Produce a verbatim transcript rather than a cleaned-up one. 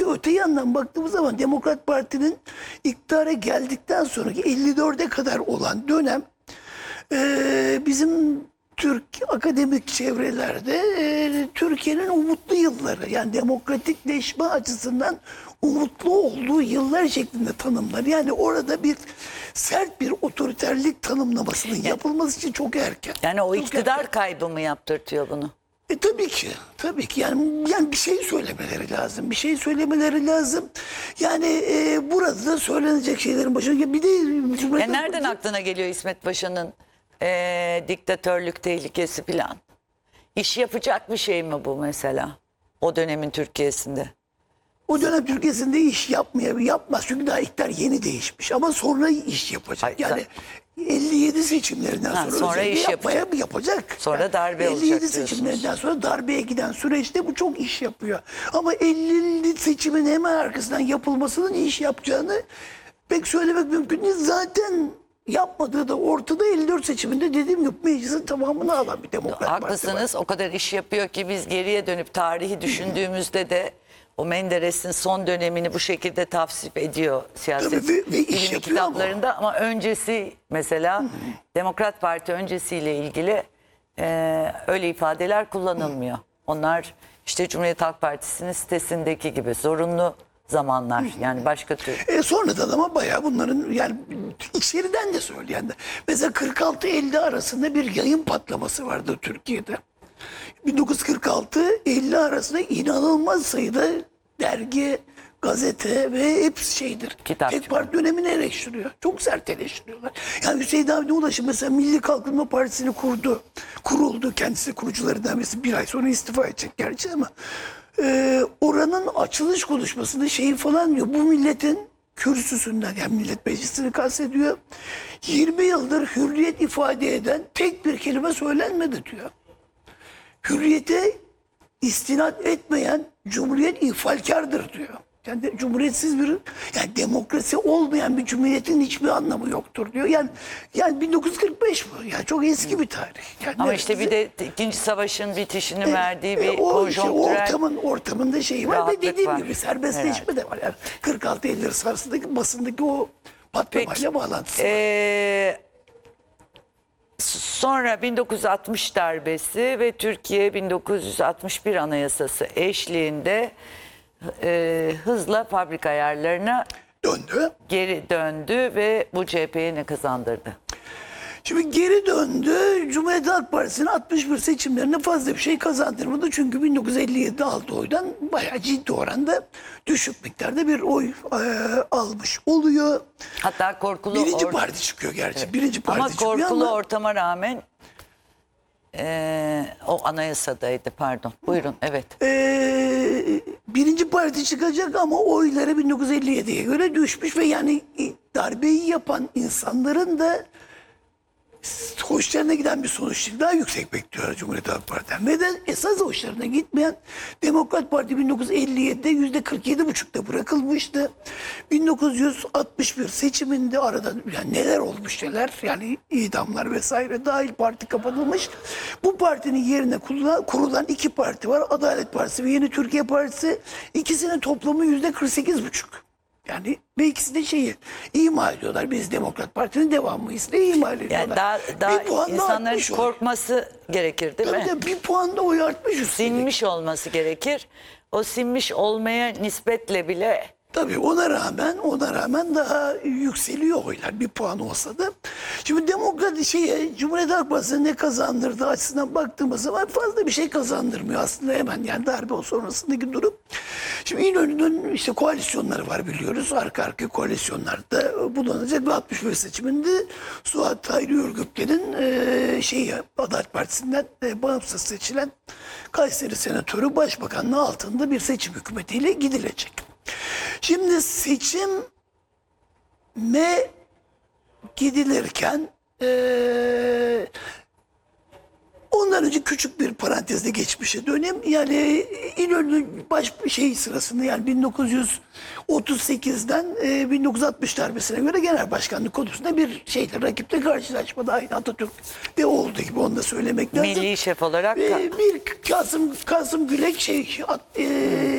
Fakat öte yandan baktığımız zaman Demokrat Parti'nin iktidara geldikten sonraki elli dörde kadar olan dönem e, bizim Türk akademik çevrelerde e, Türkiye'nin umutlu yılları, yani demokratikleşme açısından umutlu olduğu yıllar şeklinde tanımlar. Yani orada bir sert bir otoriterlik tanımlamasının yapılması için çok erken. Yani o Çok iktidar erken. kaybı mı yaptırtıyor bunu? E tabii ki, tabii ki. Yani yani bir şey söylemeleri lazım, bir şey söylemeleri lazım. Yani e, burada da söylenecek şeylerin başına bir de Ya nereden aklına geliyor İsmet Paşa'nın e, diktatörlük tehlikesi falan? İş yapacak bir şey mi bu mesela? O dönemin Türkiye'sinde. O dönem Türkiye'sinde iş yapmaya yapmaz çünkü daha iktidar yeni değişmiş ama sonra iş yapacak. Hayır, Yani elli yedi seçimlerinden Ha, sonra, sonra iş yapmaya yapacak. yapacak. Sonra Yani darbe elli olacak yedi diyorsunuz. seçimlerinden sonra darbeye giden süreçte bu çok iş yapıyor. Ama elli seçimin hemen arkasından yapılmasının iş yapacağını pek söylemek mümkün değil. Zaten yapmadığı da ortada. Elli dört seçiminde dediğim gibi meclisin tamamını alan bir Demokrat Parti var. Haklısınız, o kadar iş yapıyor ki biz geriye dönüp tarihi düşündüğümüzde de o Menderes'in son dönemini bu şekilde tavsif ediyor siyaset Tabii, ve- ve iş bilimi yapıyor ama. kitaplarında ama. öncesi mesela Demokrat Parti öncesiyle ilgili e, öyle ifadeler kullanılmıyor. Onlar işte Cumhuriyet Halk Partisi'nin sitesindeki gibi zorunlu zamanlar, yani başka tür. E sonradan ama bayağı bunların yani içeriden de söyleyen de. Mesela kırk altı elli arasında bir yayın patlaması vardı Türkiye'de. bin dokuz yüz kırk altı elli arasında inanılmaz sayıda dergi, gazete ve hepsi şeydir. Kitap Tek çıkıyor. parti dönemini eleştiriyor. Çok sert eleştiriyorlar. Yani Hüseyin Avni Ulaş'ın mesela Milli Kalkınma Partisi'ni kurdu. Kuruldu. Kendisi kurucularından birisi. Bir ay sonra istifa edecek gerçi ama e, oranın açılış konuşmasında şeyi falan diyor. Bu milletin kürsüsünden, yani Millet Meclisi'ni kastediyor. yirmi yıldır hürriyet ifade eden tek bir kelime söylenmedi diyor. Hürriyete istinad etmeyen cumhuriyet ifalkardır diyor. Yani de, cumhuriyetsiz bir, yani demokrasi olmayan bir cumhuriyetin hiçbir anlamı yoktur diyor. Yani yani bin dokuz yüz kırk beş bu. Yani çok eski bir tarih. Yani Ama evet, işte bir de ikinci savaşın bitişini e, verdiği e, bir o, işte, o konjonktürel ortamın ortamında şeyi var ve rahatlık dediğim var. gibi serbestleşme de var. Yani kırk altı elli arasındaki basındaki o patlamayla bağlantısı var. Ee, sonra bin dokuz yüz altmış darbesi ve Türkiye bin dokuz yüz altmış bir Anayasası eşliğinde e, hızla fabrika ayarlarına Döndü. geri döndü ve bu C H P'ye ne kazandırdı? Şimdi geri döndü. Cumhuriyet Halk Partisi'nin altmış bir seçimlerine fazla bir şey kazandırmadı. Çünkü bin dokuz yüz elli yedi aldığı oydan bayağı ciddi oranda düşük miktarda bir oy e, almış oluyor. Hatta korkulu Birinci or- parti çıkıyor gerçi. Birinci parti ama çıkıyor korkulu ama ortama rağmen e, o anayasadaydı, pardon. Buyurun, evet. e, birinci parti çıkacak ama oyları bin dokuz yüz elli yediye göre düşmüş ve yani e, darbeyi yapan insanların da hoşlarına giden bir sonuç değil. Daha yüksek bekliyor Cumhuriyet Halk Parti'den. Ve de esas hoşlarına gitmeyen Demokrat Parti bin dokuz yüz elli yedide yüzde kırk yedi buçukta bırakılmıştı. bin dokuz yüz altmış bir seçiminde arada yani neler olmuş neler, yani idamlar vesaire dahil parti kapatılmış. Bu partinin yerine kurulan, kurulan iki parti var. Adalet Partisi ve Yeni Türkiye Partisi. İkisinin toplamı yüzde kırk sekiz buçuk. Yani ve ikisi de şeyi ima ediyorlar. Biz Demokrat Parti'nin devamıyız diye ima ediyorlar. Yani daha, daha bir puan da insanların artmış oy. korkması gerekir, değil Tabii mi? de bir puan da oy artmış üstelik. Sinmiş olması gerekir. O sinmiş olmaya nispetle bile Tabii ona rağmen ona rağmen daha yükseliyor oylar bir puan olsa da. Şimdi Demokrat şeye Cumhuriyet Halk Partisi'ne ne kazandırdığı açısından baktığımız zaman fazla bir şey kazandırmıyor aslında hemen, yani darbe o sonrasındaki durum. Şimdi İnönü'nün işte koalisyonları var biliyoruz. Arka arka koalisyonlarda bulunacak ve altmış beş seçiminde Suat Tahir Ürgüp'lerin e, şeyi Adalet Partisi'nden e, bağımsız seçilen Kayseri Senatörü Başbakanlığı altında bir seçim hükümetiyle gidilecek. Şimdi seçime gidilirken eee ondan önce küçük bir parantezde geçmişe döneyim. Yani İnönü baş şey sırasında, yani bin dokuz yüz otuz sekizden e, bin dokuz yüz altmış darbesine göre genel başkanlık konusunda bir şeyle, rakiple karşılaşmadı. Aynı Atatürk'te olduğu gibi, onu da söylemek lazım. milli şef olarak Ve bir Kasım Kasım Gülek şey at, e,